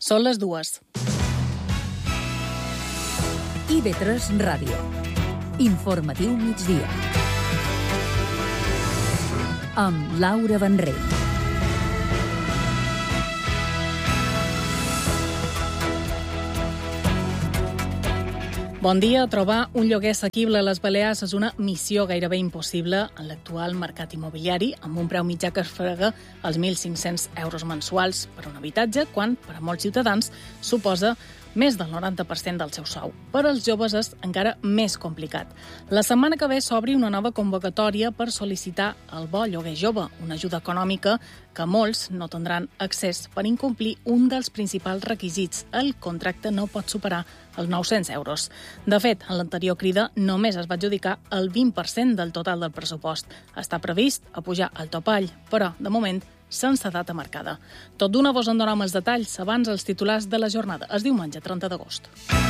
Són les 2. IB3 Ràdio. Informatiu migdia. Amb Laura Benrell. Bon dia. Trobar un lloguer assequible a les Balears és una missió gairebé impossible en l'actual mercat immobiliari, amb un preu mitjà que es frega els 1.500 euros mensuals per un habitatge, quan, per a molts ciutadans, suposa més del 90% del seu sou. Per als joves és encara més complicat. La setmana que ve s'obri una nova convocatòria per sol·licitar el bo lloguer jove, una ajuda econòmica que molts no tindran accés per incomplir un dels principals requisits. El contracte no pot superar els 900 euros. De fet, en l'anterior crida només es va adjudicar el 20% del total del pressupost. Està previst a pujar al topall, però, de moment, sense data marcada. Tot d'una vos en donem els detalls abans els titulars de la jornada. És diumenge 30 d'agost.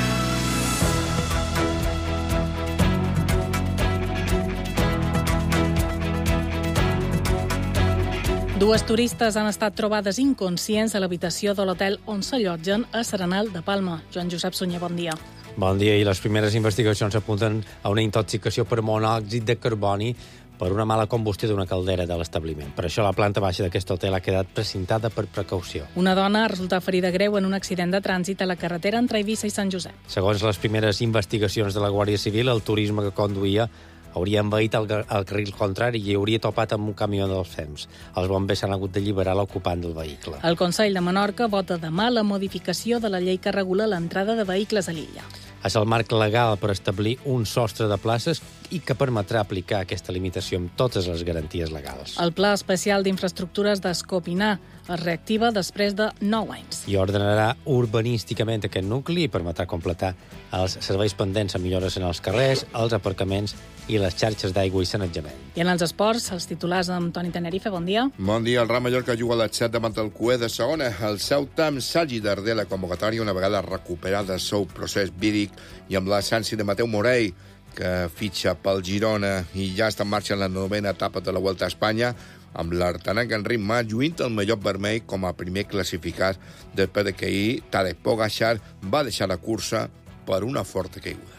Dues turistes han estat trobades inconscients a l'habitació de l'hotel on s'allotgen a Serenal de Palma. Joan Josep Sunyer, bon dia. Bon dia, i les primeres investigacions apunten a una intoxicació per monòxid de carboni per una mala combustió d'una caldera de l'establiment. Per això la planta baixa d'aquest hotel ha quedat precintada per precaució. Una dona ha resultat ferida greu en un accident de trànsit a la carretera entre Eivissa i Sant Josep. Segons les primeres investigacions de la Guàrdia Civil, el turisme que conduïa hauria envaït el carril contrari i hauria topat amb un camió dels FEMS. Els bombers s'han hagut d'alliberar l'ocupant del vehicle. El Consell de Menorca vota demà la modificació de la llei que regula l'entrada de vehicles a l'illa. És el marc legal per establir un sostre de places i que permetrà aplicar aquesta limitació amb totes les garanties legals. El Pla Especial d'Infraestructures d'Escopinar es reactiva després de 9 anys. I ordenarà urbanísticament aquest nucli i permetrà completar els serveis pendents amb millores en els carrers, els aparcaments i les xarxes d'aigua i sanejament. I en els esports, els titulars amb Toni Tenerife, bon dia. Bon dia. El Real Mallorca juga a les 7 davant el Cué de segona. El Ceuta amb Sagi Darder la convocatòria una vegada recuperada el seu procés víric i amb l'absència de Mateu Morell, que fitxa pel Girona i ja està en marxa en la 9ª etapa de la Vuelta a Espanya, amb l'artanac en ritme, lluint el mallot vermell com a primer classificat després que ahir Tadej Pogačar va deixar la cursa per una forta caiguda.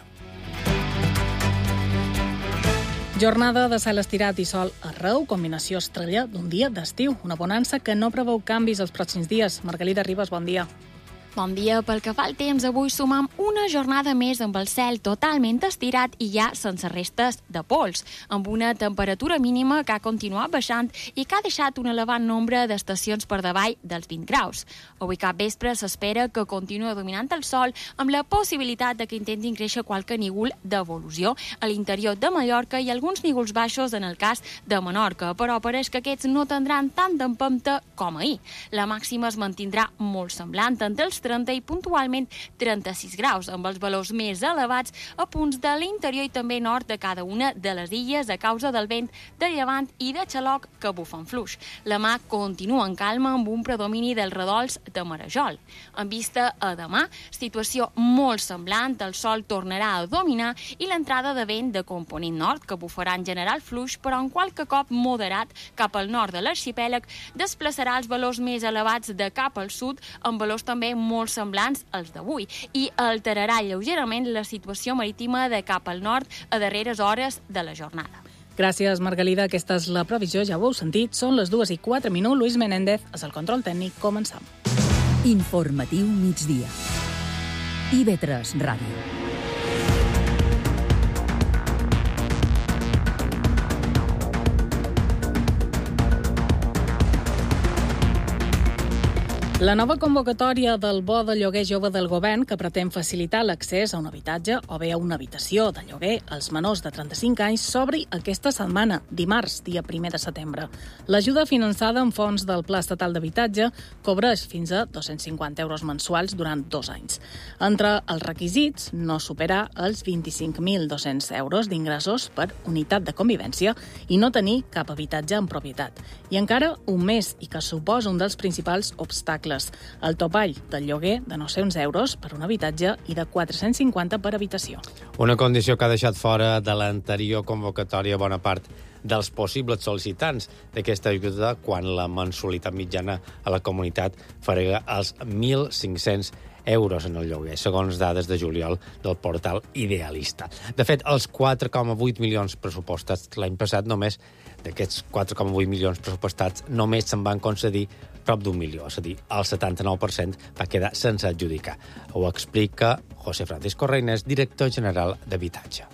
Jornada de cel estirat i sol arreu, combinació estrella d'un dia d'estiu. Una bonança que no preveu canvis els pròxims dies. Margalida Ribas, bon dia. Bon dia. Pel que fa al temps, avui sumam una jornada més amb el cel totalment estirat i ja sense restes de pols, amb una temperatura mínima que ha continuat baixant i que ha deixat un elevat nombre d'estacions per davall dels 20 graus. Avui cap vespre s'espera que continua dominant el sol, amb la possibilitat de que intentin créixer qualque nígol d'evolució a l'interior de Mallorca i alguns nígols baixos en el cas de Menorca, però pareix que aquests no tindran tant d'empenta com ahir. La màxima es mantindrà molt semblant entre els 30 i puntualment 36 graus, amb els valors més elevats a punts de l'interior i també nord de cada una de les illes a causa del vent de llevant i de xaloc que bufen fluix. La mar continua en calma amb un predomini dels redols de marejol. En vista a demà, situació molt semblant, el sol tornarà a dominar i l'entrada de vent de component nord que bufarà en general fluix, però en qualque cop moderat cap al nord de l'arxipèlag desplaçarà els valors més elevats de cap al sud, amb valors també molt semblants als d'avui, i alterarà lleugerament la situació marítima de cap al nord a darreres hores de la jornada. Gràcies, Margalida. Aquesta és la previsió, ja ho heu sentit. Són les 2:04. Luis Menéndez és el control tècnic. Començam. Informatiu migdia. IB3 Ràdio. La nova convocatòria del bo de lloguer jove del govern, que pretén facilitar l'accés a un habitatge o bé a una habitació de lloguer als menors de 35 anys, s'obri aquesta setmana, dimarts, dia 1 de setembre. L'ajuda finançada en fons del Pla Estatal d'Habitatge cobreix fins a 250 euros mensuals durant 2 anys. Entre els requisits, no superar els 25.200 euros d'ingressos per unitat de convivència i no tenir cap habitatge en propietat. I encara un mes, i que suposa un dels principals obstacles assequibles. El topall del lloguer de 900 euros per un habitatge i de 450 per habitació. Una condició que ha deixat fora de l'anterior convocatòria bona part dels possibles sol·licitants d'aquesta ajuda quan la mensualitat mitjana a la comunitat farà els 1.500 euros en el lloguer, segons dades de juliol del portal Idealista. De fet, els 4,8 milions pressupostats l'any passat, només d'aquests 4,8 milions pressupostats, només se'n van concedir prop d'1 milió, és a dir, el 79% va quedar sense adjudicar. Ho explica José Francisco Reynés, director general d'Habitatge.